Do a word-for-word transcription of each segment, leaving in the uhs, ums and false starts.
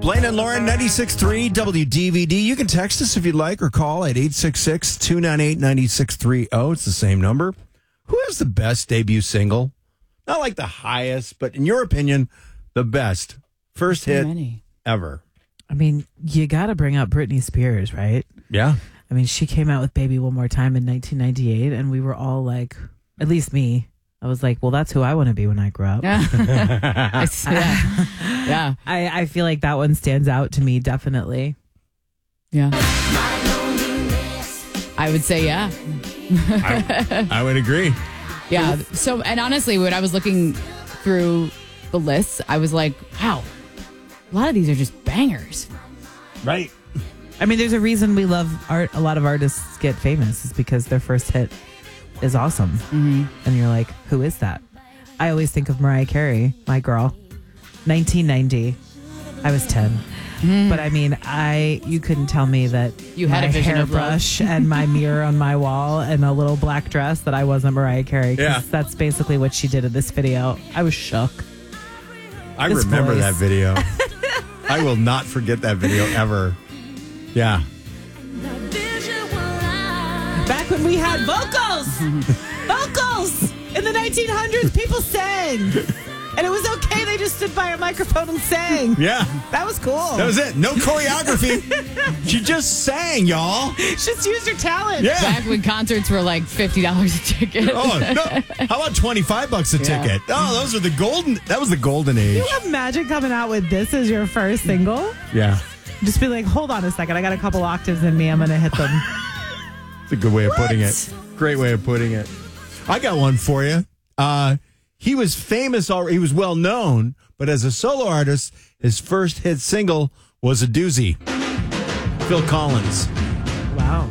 Blaine and Lauren, ninety-six point three W D V D. You can text us if you'd like or call at eight six six, two nine eight, nine six three zero. It's the same number. Who has the best debut single? Not like the highest, but in your opinion, the best first hit many. ever. I mean, you got to bring up Britney Spears, right? Yeah. I mean, she came out with Baby One More Time in nineteen ninety-eight, and we were all like, at least me, I was like, well, that's who I want to be when I grow up. Yeah. I, yeah. yeah. I, I feel like that one stands out to me, definitely. Yeah. I would say, yeah. I, I would agree. Yeah. So, and honestly, when I was looking through the lists, I was like, wow, a lot of these are just bangers. Right. I mean, there's a reason we love art. A lot of artists get famous is because their first hit is awesome. Mm-hmm. And you're like, who is that? I always think of Mariah Carey, my girl. nineteen ninety. I was ten. Mm. But I mean, I you couldn't tell me that you had my a vision hairbrush and my mirror on my wall and a little black dress that I wasn't Mariah Carey. 'Cause Yeah. that's basically what she did in this video. I was shook. I This remember voice. that video. I will not forget that video ever. Yeah. Back when we had vocals, vocals in the nineteen hundreds, people sang, and it was okay. They just stood by a microphone and sang. Yeah. That was cool. That was it. No choreography. She just sang, y'all. Just use your talent. Yeah. Back when concerts were like fifty dollars a ticket. Oh, no. How about twenty-five bucks a Yeah. ticket? Oh, those are the golden, that was the golden age. You imagine coming out with this as your first single? Yeah. Just be like, hold on a second. I got a couple octaves in me. I'm going to hit them. It's a good way of putting it. Great way of putting it. I got one for you. Uh, he was famous already. He was well known, but as a solo artist, his first hit single was a doozy. Phil Collins. Wow.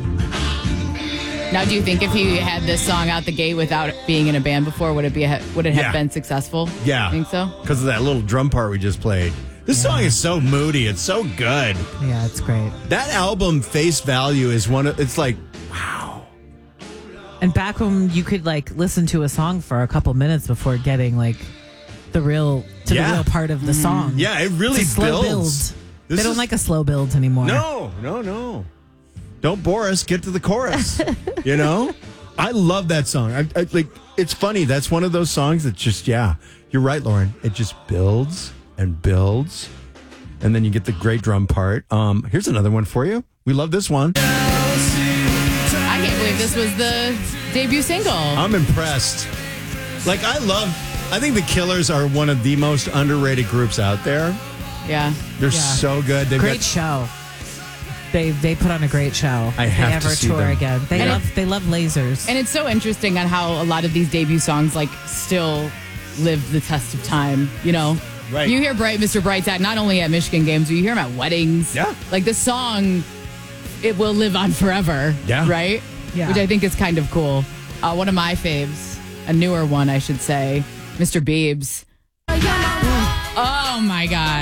Now, do you think if he had this song out the gate without being in a band before, would it be would it have Yeah. been successful? Yeah. Think so? Because of that little drum part we just played. This song is so moody. It's so good. Yeah, it's great. That album, Face Value, is one of, it's like, wow. And back when you could like listen to a song for a couple minutes before getting like the real to Yeah. the real part of the song. Yeah, it really It's a slow builds. build. This They don't is- like a slow build anymore. No, no, no. Don't bore us. Get to the chorus. You know? I love that song. I, I like. It's funny. That's one of those songs that just, yeah. You're right, Lauren. It just builds and builds, and then you get the great drum part. Um, here's another one for you. We love this one. I can't believe this was the debut single. I'm impressed. Like, I love. I think the Killers are one of the most underrated groups out there. Yeah. They're Yeah. so good. They've Great got- show. They they put on a great show. I If have they to ever see tour them. again. They And love they love lasers. And it's so interesting on how a lot of these debut songs like still live the test of time, you know? Right. You hear Bright Mister Brightside not only at Michigan games, but you hear him at weddings. Yeah. Like the song, it will live on forever. Yeah. Right? Yeah. Which I think is kind of cool. Uh, one of my faves, a newer one, I should say, Mister Biebs. Oh my God.